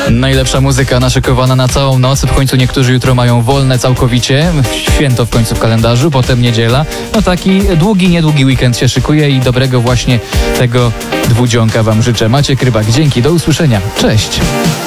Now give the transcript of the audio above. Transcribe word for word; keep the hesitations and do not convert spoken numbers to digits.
Najlepsza muzyka naszykowana na całą noc. W końcu niektórzy jutro mają wolne całkowicie. Święto w końcu w kalendarzu, potem niedziela. No taki długi, niedługi weekend się szykuje i dobrego właśnie tego dwudzionka wam życzę. Maciek Rybak, dzięki, do usłyszenia. Cześć.